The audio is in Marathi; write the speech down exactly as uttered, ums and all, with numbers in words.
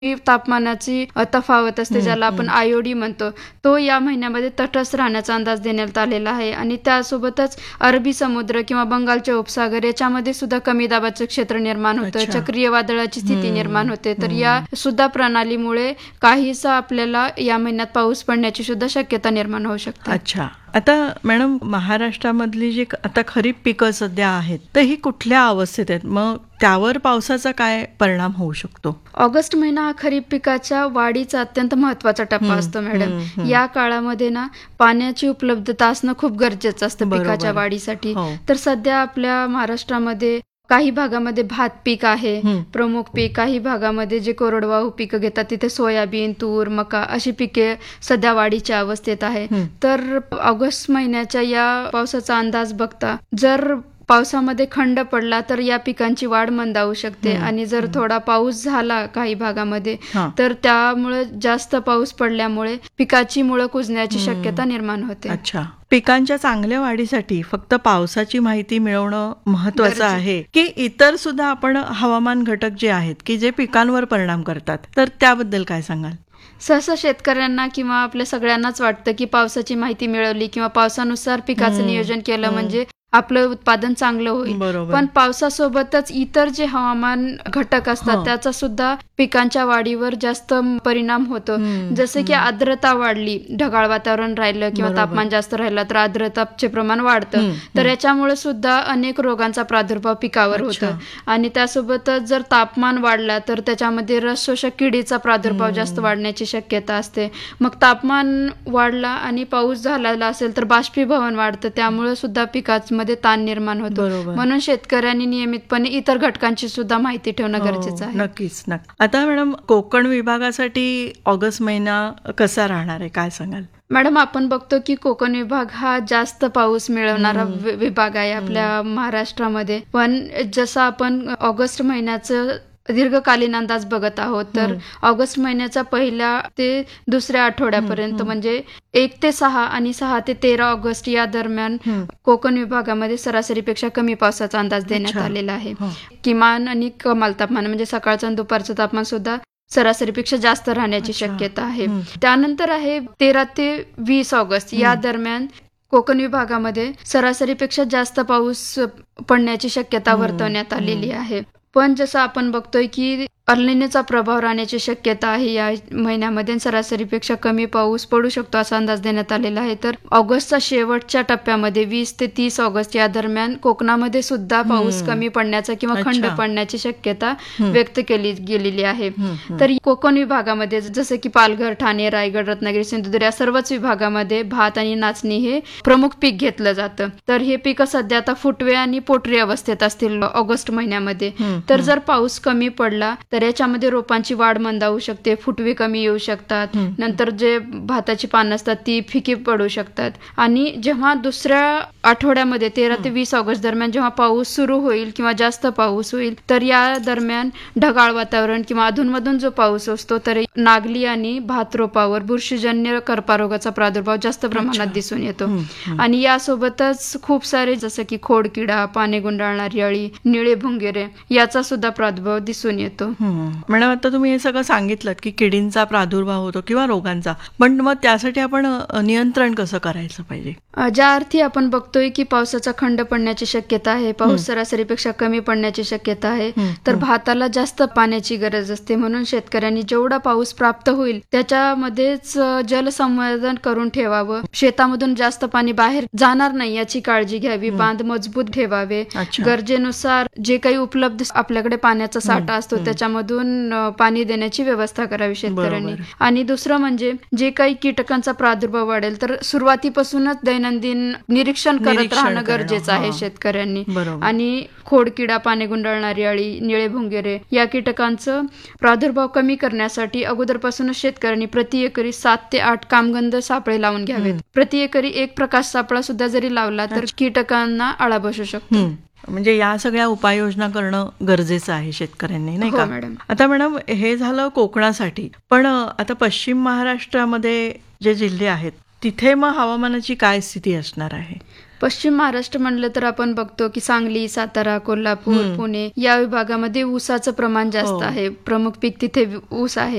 तापमानाची अ, तफावत असते, ज्याला आपण आयओडी म्हणतो, तो या महिन्यामध्ये तटस्थ राहण्याचा अंदाज देण्यात आलेला आहे. आणि त्यासोबतच अरबी समुद्र किंवा बंगालच्या उपसागर याच्यामध्ये सुद्धा कमी दाबाचं क्षेत्र निर्माण होतं, अच्छा. चक्रीय वादळाची स्थिती हम्म. निर्माण होते. तर हम्म. या सुद्धा प्रणालीमुळे काहीसा आपल्याला या महिन्यात पाऊस पडण्याची सुद्धा शक्यता निर्माण होऊ शकते. अच्छा. आता मॅडम, महाराष्ट्रामधली जी आता खरीप पिकं सध्या आहेत, तर ही कुठल्या अवस्थेत आहेत? मग त्यावर पावसाचा काय परिणाम होऊ शकतो? ऑगस्ट महिना हा खरीप पिकाच्या वाढीचा अत्यंत महत्वाचा टप्पा हम्म, असतो मॅडम. हम्म, हम्म. या काळामध्ये ना पाण्याची उपलब्धता असणं खूप गरजेचं असतं बरोबर. पिकाच्या वाढीसाठी. हो. तर सध्या आपल्या महाराष्ट्रामध्ये काही भागामध्ये भात पीक आहे हम्म. प्रमुख पीक, काही भागामध्ये जे कोरडवाहू पिकं घेतात तिथे सोयाबीन, तूर, मका अशी पिके सध्या वाढीच्या अवस्थेत आहे. हम्म. तर ऑगस्ट महिन्याच्या या पावसाचा अंदाज बघता जर पावसामध्ये खंड पडला तर या पिकांची वाढ मंदावू शकते. हम्म. आणि जर थोडा पाऊस झाला काही भागामध्ये हा. तर त्यामुळे जास्त पाऊस पडल्यामुळे पिकाची मुळं कुजण्याची हम्म. शक्यता निर्माण होते. अच्छा. पिकांच्या चांगल्या वाढीसाठी फक्त पावसाची माहिती मिळवणं महत्वाचं गरजे- आहे की इतर सुद्धा आपण हवामान घटक जे आहेत की जे पिकांवर परिणाम करतात, तर त्याबद्दल काय सांगाल? सहसा शेतकऱ्यांना किंवा आपल्या सगळ्यांनाच वाटतं की पावसाची माहिती मिळवली किंवा पावसानुसार पिकाचं हम्म. नियोजन केलं हम्म. म्हणजे आपलं उत्पादन चांगलं होईल. बरोबर. पण पावसासोबतच इतर जे हवामान घटक असतात हा. त्याचा सुद्धा पिकांच्या वाढीवर जास्त परिणाम होतो. हम्म. जसे की आर्द्रता वाढली, ढगाळ वातावरण राहिलं किंवा बरोबर. तापमान जास्त राहिलं तर आर्द्रताचे प्रमाण वाढतं. हम्म. तर याच्यामुळे सुद्धा अनेक रोगांचा प्रादुर्भाव पिकावर अच्छा. होतो. आणि त्यासोबतच जर तापमान वाढला तर त्याच्यामध्ये रस शोषक किडीचा प्रादुर्भाव हम्म. जास्त वाढण्याची शक्यता असते. मग तापमान वाढला आणि पाऊस झालेला असेल तर बाष्पीभवन वाढतं, त्यामुळे सुद्धा पिकामध्ये ताण निर्माण होतो. बरोबर. म्हणून शेतकऱ्यांनी नियमितपणे इतर घटकांची सुद्धा माहिती ठेवणं हो, गरजेचं आहे. नक्कीच नक्की. आता मॅडम, कोकण विभागासाठी ऑगस्ट महिना कसा राहणार आहे, काय सांगाल? मॅडम, आपण बघतो की कोकण विभाग हा जास्त पाऊस मिळवणारा वि- विभाग आहे आपल्या महाराष्ट्रामध्ये. पण जसं आपण ऑगस्ट महिन्याचं दीर्घकालीन अंदाज बघत आहोत तर ऑगस्ट महिन्याचा पहिल्या ते दुसऱ्या आठवड्यापर्यंत म्हणजे एक ते सहा आणि सहा ते तेरा ऑगस्ट या दरम्यान हम्म. कोकण विभागामध्ये सरासरीपेक्षा कमी पावसाचा अंदाज देण्यात अच्छा. आलेला आहे. हो. किमान आणि कमाल तापमान म्हणजे सकाळचं आणि दुपारचं तापमान सुद्धा सरासरीपेक्षा जास्त राहण्याची अच्छा. शक्यता आहे. हम्म. त्यानंतर आहे तेरा ते वीस ऑगस्ट या दरम्यान कोकण विभागामध्ये सरासरीपेक्षा जास्त पाऊस पडण्याची शक्यता हम्म. वर्तवण्यात आलेली आहे. पण जसं आपण बघतोय की अल्निनोचा प्रभाव राहण्याची शक्यता आहे या महिन्यामध्ये, सरासरीपेक्षा कमी पाऊस पडू शकतो असा अंदाज देण्यात आलेला आहे. तर ऑगस्टच्या शेवटच्या टप्प्यामध्ये वीस ते तीस ऑगस्ट या दरम्यान कोकणामध्ये सुद्धा पाऊस हम्म. कमी पडण्याचा किंवा खंड अच्छा. पडण्याची शक्यता हम्म. व्यक्त केली गेलेली आहे. हम्म. तर कोकण विभागामध्ये जसं की पालघर, ठाणे, रायगड, रत्नागिरी, सिंधुदुर्ग या सर्वच विभागामध्ये भात आणि नाचणी हे प्रमुख पीक घेतलं जातं. तर हे पीक सध्या आता फुटवे आणि पोटरी अवस्थेत असतील ऑगस्ट महिन्यामध्ये. हम्म. तर जर पाऊस कमी पडला तर याच्यामध्ये रोपांची वाढ मंदावू शकते, फुटवे कमी येऊ शकतात. हम्म. नंतर जे भाताची पानं असतात ती फिकी पडू शकतात. आणि जेव्हा दुसऱ्या आठवड्यामध्ये तेरा ते वीस ऑगस्ट दरम्यान जेव्हा पाऊस सुरू होईल किंवा जास्त पाऊस होईल तर या दरम्यान ढगाळ वातावरण किंवा अधूनमधून जो पाऊस असतो तर नागली आणि भात रोपावर बुरशीजन्य कर्पारोगाचा प्रादुर्भाव जास्त प्रमाणात अच्छा. दिसून येतो. हम्म. हम्म. आणि यासोबतच खूप सारे जसं की खोडकिडा, पाने गुंडाळणारी अळी, निळे भुंगेरे याचा सुद्धा प्रादुर्भाव दिसून येतो. हम्म. मॅडम, आता तुम्ही हे सगळं सांगितलं की किडींचा प्रादुर्भाव होतो किंवा रोगांचा, पण मग त्यासाठी आपण अ, नियंत्रण कसं करायचं पाहिजे? अ, ज्या अर्थी आपण बघतोय की पावसाचा खंड पडण्याची शक्यता आहे, पाऊस सरासरीपेक्षा कमी पडण्याची शक्यता आहे, हम्म. तर भाताला जास्त पाण्याची गरज असते. म्हणून शेतकऱ्यांनी जेवढा पाऊस प्राप्त होईल त्याच्यामध्येच अ, जलसंवर्धन करून ठेवावं. शेतामधून जास्त पाणी बाहेर जाणार नाही याची काळजी घ्यावी. बांध मजबूत ठेवावे. अच्छा. गरजेनुसार जे काही उपलब्ध आपल्याकडे पाण्याचा साठा असतो त्याच्यामधून अ, पाणी देण्याची व्यवस्था करावी शेतकऱ्यांनी. बरोबर. आणि दुसरं म्हणजे जे काही कीटकांचा प्रादुर्भाव वाढेल तर सुरुवातीपासूनच दैनंदिन निरीक्षण करत निरीक्षण राहणं करणं, गरजेचं आहे हा. शेतकऱ्यांनी. बरोबर. आणि खोडकिडा, पाने गुंडाळणारी अळी, निळे भुंगेरे या कीटकांचं प्रादुर्भाव कमी करण्यासाठी अगोदरपासूनच शेतकऱ्यांनी प्रति एकरी सात ते आठ कामगंध सापळे लावून घ्यावेत. प्रति एकरी एक प्रकाश सापळा सुद्धा जरी लावला तर कीटकांना आळा बसू शकतो. हम्म. म्हणजे या सगळ्या उपाययोजना करणं गरजेचं आहे शेतकऱ्यांनी, नाही हो का? मॅडम. आता मॅडम, हे झालं कोकणासाठी, पण अ, आता पश्चिम महाराष्ट्रामध्ये जे जिल्हे आहेत तिथे मग हवामानाची काय स्थिती असणार आहे? पश्चिम महाराष्ट्र म्हणलं तर आपण बघतो की सांगली, सातारा, कोल्हापूर, पुणे या विभागामध्ये ऊसाचं प्रमाण जास्त आहे. प्रमुख पीक तिथे ऊस आहे.